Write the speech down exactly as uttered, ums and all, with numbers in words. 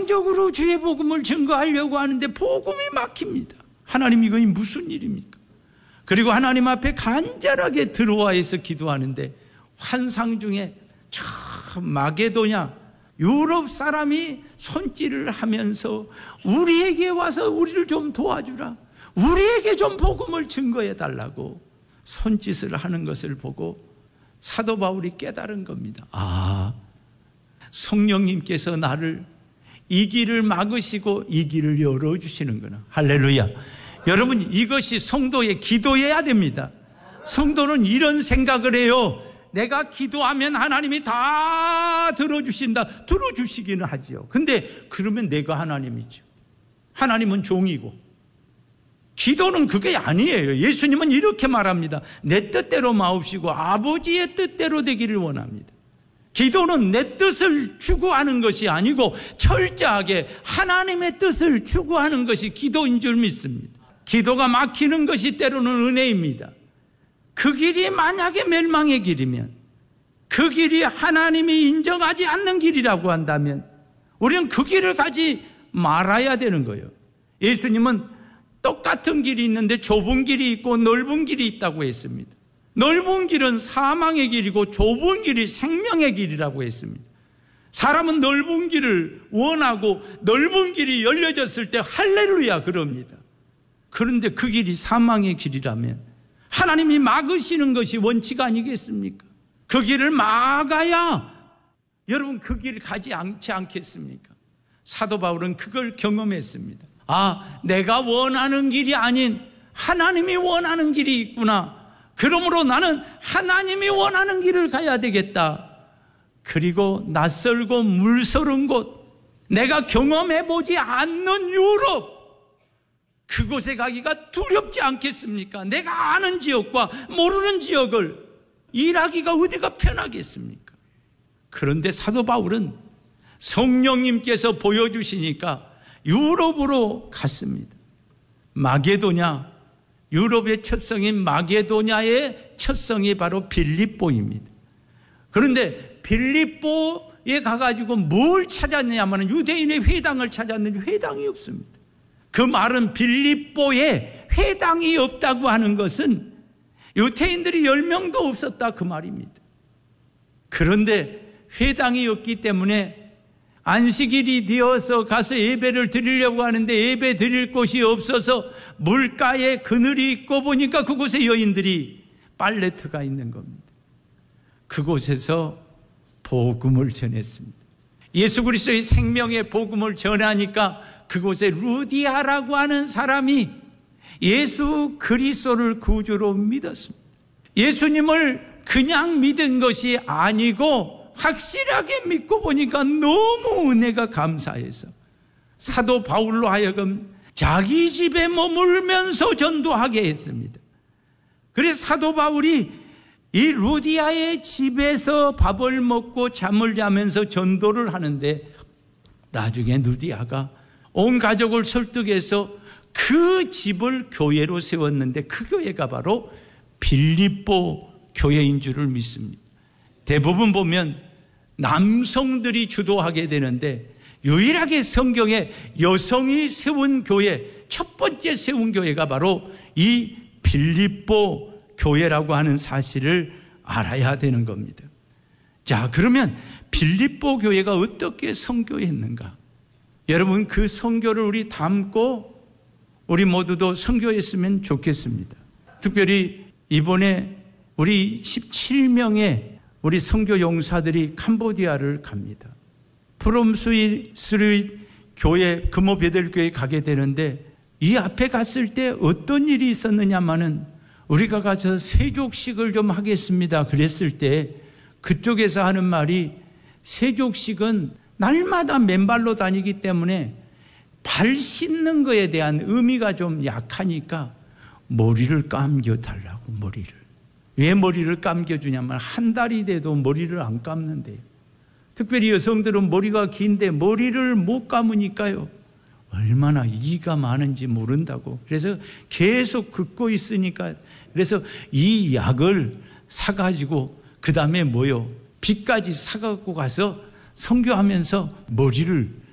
정상적으로 주의 복음을 증거하려고 하는데 복음이 막힙니다. 하나님, 이거 무슨 일입니까? 그리고 하나님 앞에 간절하게 들어와서 기도하는데 환상 중에 참 마게도냐 유럽 사람이 손질을 하면서 우리에게 와서 우리를 좀 도와주라, 우리에게 좀 복음을 증거해 달라고 손짓을 하는 것을 보고 사도 바울이 깨달은 겁니다. 아, 성령님께서 나를 이 길을 막으시고 이 길을 열어주시는구나. 할렐루야. 여러분, 이것이 성도의 기도여야 됩니다. 성도는 이런 생각을 해요. 내가 기도하면 하나님이 다 들어주신다. 들어주시기는 하지요. 근데 그러면 내가 하나님이죠. 하나님은 종이고. 기도는 그게 아니에요. 예수님은 이렇게 말합니다. 내 뜻대로 마옵시고 아버지의 뜻대로 되기를 원합니다. 기도는 내 뜻을 추구하는 것이 아니고 철저하게 하나님의 뜻을 추구하는 것이 기도인 줄 믿습니다. 기도가 막히는 것이 때로는 은혜입니다. 그 길이 만약에 멸망의 길이면, 그 길이 하나님이 인정하지 않는 길이라고 한다면 우리는 그 길을 가지 말아야 되는 거예요. 예수님은 똑같은 길이 있는데 좁은 길이 있고 넓은 길이 있다고 했습니다. 넓은 길은 사망의 길이고 좁은 길이 생명의 길이라고 했습니다. 사람은 넓은 길을 원하고 넓은 길이 열려졌을 때 할렐루야 그럽니다. 그런데 그 길이 사망의 길이라면 하나님이 막으시는 것이 원칙 아니겠습니까? 그 길을 막아야 여러분 그 길을 가지 않지 않겠습니까? 사도 바울은 그걸 경험했습니다. 아, 내가 원하는 길이 아닌 하나님이 원하는 길이 있구나. 그러므로 나는 하나님이 원하는 길을 가야 되겠다. 그리고 낯설고 물서른 곳, 내가 경험해보지 않는 유럽, 그곳에 가기가 두렵지 않겠습니까? 내가 아는 지역과 모르는 지역을 일하기가 어디가 편하겠습니까? 그런데 사도 바울은 성령님께서 보여주시니까 유럽으로 갔습니다. 마게도냐, 유럽의 첫 성인 마게도냐의 첫 성이 바로 빌립보입니다. 그런데 빌립보에 가가지고 뭘 찾았냐면 유대인의 회당을 찾았는데 회당이 없습니다. 그 말은 빌립보에 회당이 없다고 하는 것은 유대인들이 열 명도 없었다 그 말입니다. 그런데 회당이 없기 때문에 안식일이 되어서 가서 예배를 드리려고 하는데 예배 드릴 곳이 없어서 물가에 그늘이 있고 보니까 그곳에 여인들이 빨래터가 있는 겁니다. 그곳에서 복음을 전했습니다. 예수 그리스도의 생명의 복음을 전하니까 그곳에 루디아라고 하는 사람이 예수 그리스도를 구주로 믿었습니다. 예수님을 그냥 믿은 것이 아니고 확실하게 믿고 보니까 너무 은혜가 감사해서 사도 바울로 하여금 자기 집에 머물면서 전도하게 했습니다. 그래서 사도 바울이 이 루디아의 집에서 밥을 먹고 잠을 자면서 전도를 하는데 나중에 루디아가 온 가족을 설득해서 그 집을 교회로 세웠는데 그 교회가 바로 빌립보 교회인 줄을 믿습니다. 대부분 보면 남성들이 주도하게 되는데 유일하게 성경에 여성이 세운 교회, 첫 번째 세운 교회가 바로 이 빌립보 교회라고 하는 사실을 알아야 되는 겁니다. 자, 그러면 빌립보 교회가 어떻게 선교했는가? 여러분, 그 선교를 우리 담고 우리 모두도 선교했으면 좋겠습니다. 특별히 이번에 우리 십칠 명의 우리 선교 용사들이 캄보디아를 갑니다. 프롬스윗 교회, 금호 베델교회에 가게 되는데 이 앞에 갔을 때 어떤 일이 있었느냐면은 우리가 가서 세족식을 좀 하겠습니다. 그랬을 때 그쪽에서 하는 말이 세족식은 날마다 맨발로 다니기 때문에 발 씻는 거에 대한 의미가 좀 약하니까 머리를 감겨달라고. 머리를. 왜 머리를 감겨주냐면 한 달이 돼도 머리를 안 감는데요. 특별히 여성들은 머리가 긴데 머리를 못 감으니까요, 얼마나 이가 많은지 모른다고. 그래서 계속 긋고 있으니까, 그래서 이 약을 사가지고 그 다음에 뭐요? 비까지 사갖고 가서 선교하면서 머리를